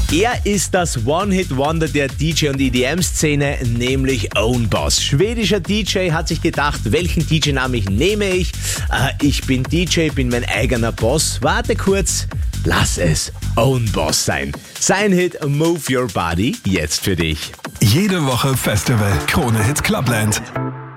Er ist das One-Hit-Wonder der DJ- und EDM-Szene, nämlich Own Boss. Schwedischer DJ hat sich gedacht, welchen DJ-Namen nehme ich? Ich bin DJ, bin mein eigener Boss. Warte kurz, lass es Own Boss sein. Sein Hit Move Your Body, jetzt für dich. Jede Woche Festival Krone Hit Clubland.